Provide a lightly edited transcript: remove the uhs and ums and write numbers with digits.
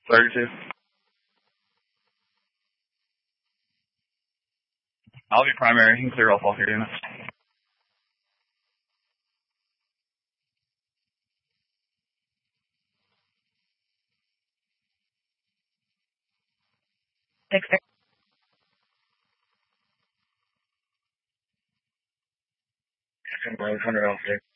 32. I'll be primary. You can clear off all 3 units. Six. 100 off there.